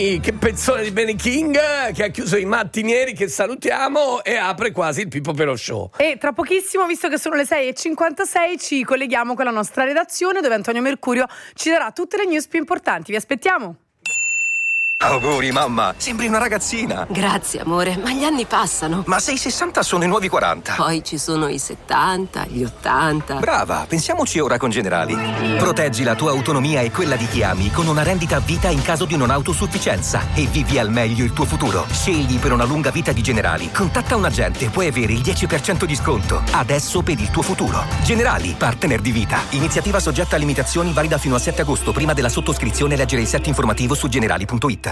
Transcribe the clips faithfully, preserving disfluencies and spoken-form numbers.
Che pezzone di Benny King, che ha chiuso i mattinieri, che salutiamo, e apre quasi il Pippo Pelò Show. E tra pochissimo, visto che sono le sei e cinquantasei, ci colleghiamo con la nostra redazione, dove Antonio Mercurio ci darà tutte le news più importanti. Vi aspettiamo. Auguri mamma, sembri una ragazzina. Grazie amore, ma gli anni passano. Ma se i sessanta sono i nuovi quaranta. Poi ci sono i settanta, gli ottanta. Brava, pensiamoci ora con Generali. Proteggi la tua autonomia e quella di chi ami con una rendita a vita in caso di non autosufficienza e vivi al meglio il tuo futuro. Scegli per una lunga vita di Generali. Contatta un agente, puoi avere il dieci per cento di sconto. Adesso per il tuo futuro. Generali, partner di vita. Iniziativa soggetta a limitazioni, valida fino al sette agosto. Prima della sottoscrizione leggere il set informativo su generali punto it.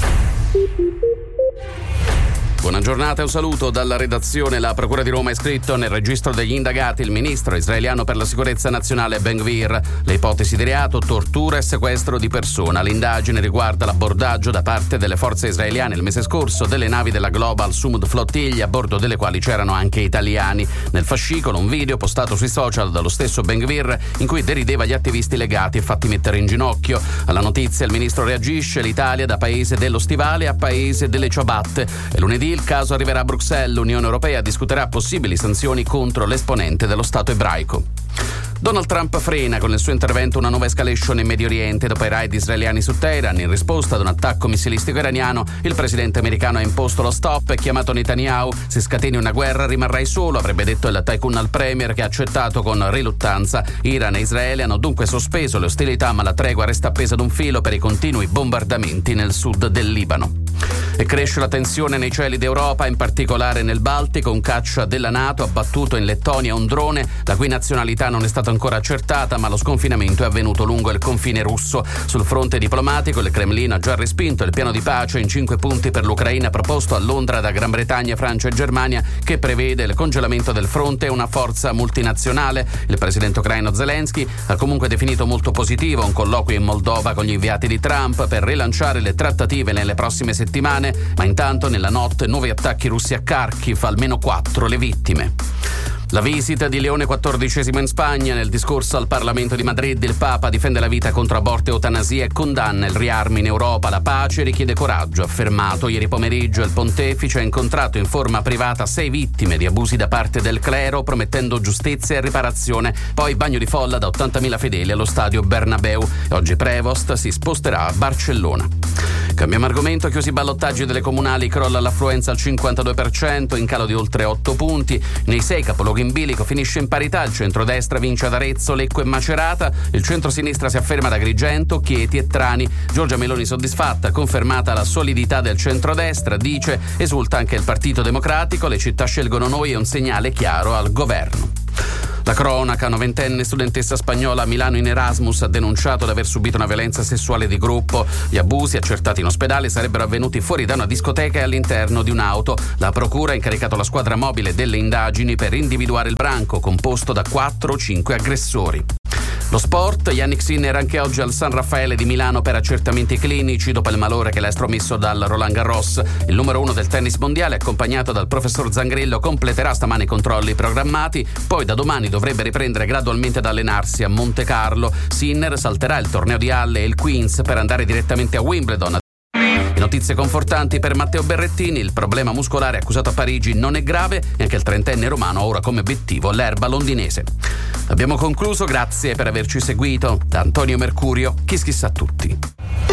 Buona giornata e un saluto dalla redazione. La Procura di Roma ha iscritto nel registro degli indagati il ministro israeliano per la sicurezza nazionale Ben Gvir. Le ipotesi di reato: tortura e sequestro di persona. L'indagine riguarda l'abbordaggio da parte delle forze israeliane il mese scorso delle navi della Global Sumud Flottiglia, a bordo delle quali c'erano anche italiani. Nel fascicolo un video postato sui social dallo stesso Ben Gvir in cui derideva gli attivisti legati e fatti mettere in ginocchio. Alla notizia il ministro reagisce: l'Italia da paese dello stivale a paese delle ciabatte. E lunedì il caso arriverà a Bruxelles. L'Unione Europea discuterà possibili sanzioni contro l'esponente dello Stato ebraico. Donald Trump frena con il suo intervento una nuova escalation in Medio Oriente dopo i raid israeliani su Teheran. In risposta ad un attacco missilistico iraniano, il presidente americano ha imposto lo stop e chiamato Netanyahu: se scateni una guerra rimarrai solo, avrebbe detto il tycoon al premier, che ha accettato con riluttanza. Iran e Israele hanno dunque sospeso le ostilità, ma la tregua resta appesa ad un filo per i continui bombardamenti nel sud del Libano. E cresce la tensione nei cieli d'Europa, in particolare nel Baltico. Un caccia della NATO ha abbattuto in Lettonia un drone, la cui nazionalità non è stata ancora accertata, ma lo sconfinamento è avvenuto lungo il confine russo. Sul fronte diplomatico il Cremlino ha già respinto il piano di pace in cinque punti per l'Ucraina proposto a Londra da Gran Bretagna, Francia e Germania, che prevede il congelamento del fronte e una forza multinazionale. Il presidente ucraino Zelensky ha comunque definito molto positivo un colloquio in Moldova con gli inviati di Trump per rilanciare le trattative nelle prossime settimane, ma intanto nella notte nuovi attacchi russi a Kharkiv, almeno quattro le vittime. La visita di Leone quattordicesimo in Spagna. Nel discorso al Parlamento di Madrid il Papa difende la vita contro aborto e eutanasia e condanna il riarmo in Europa. La pace richiede coraggio, ha affermato. Ieri pomeriggio il pontefice ha incontrato in forma privata sei vittime di abusi da parte del clero, promettendo giustizia e riparazione. Poi bagno di folla da ottantamila fedeli allo stadio Bernabeu. E oggi Prevost si sposterà a Barcellona. Cambiamo argomento: chiusi i ballottaggi delle comunali, crolla l'affluenza al cinquantadue per cento, in calo di oltre otto punti. Nei sei capoluoghi in bilico finisce in parità. Il centrodestra vince ad Arezzo, Lecco e Macerata. Il centrosinistra si afferma ad Agrigento, Chieti e Trani. Giorgia Meloni soddisfatta, confermata la solidità del centrodestra, dice. Esulta anche il Partito Democratico. Le città scelgono noi è un segnale chiaro al governo. La cronaca: novantenne studentessa spagnola a Milano in Erasmus ha denunciato di aver subito una violenza sessuale di gruppo. Gli abusi, accertati in ospedale, sarebbero avvenuti fuori da una discoteca e all'interno di un'auto. La procura ha incaricato la squadra mobile delle indagini per individuare il branco, composto da quattro o cinque aggressori. Lo sport: Yannick Sinner anche oggi al San Raffaele di Milano per accertamenti clinici dopo il malore che l'ha estromesso dal Roland Garros. Il numero uno del tennis mondiale, accompagnato dal professor Zangrillo, completerà stamane i controlli programmati. Poi da domani dovrebbe riprendere gradualmente ad allenarsi a Monte Carlo. Sinner salterà il torneo di Halle e il Queens per andare direttamente a Wimbledon. Notizie confortanti per Matteo Berrettini: il problema muscolare accusato a Parigi non è grave e anche il trentenne romano ha ora come obiettivo l'erba londinese. Abbiamo concluso, grazie per averci seguito. Da Antonio Mercurio, Kiss Kiss a tutti.